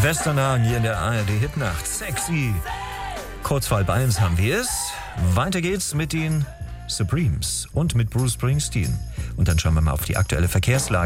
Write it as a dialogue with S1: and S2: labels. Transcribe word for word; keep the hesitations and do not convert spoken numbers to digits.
S1: Westernhagen hier in der A R D Hitnacht. Sexy. Kurz vor halb eins haben wir es. Weiter geht's mit den Supremes und mit Bruce Springsteen. Und dann schauen wir mal auf die aktuelle Verkehrslage.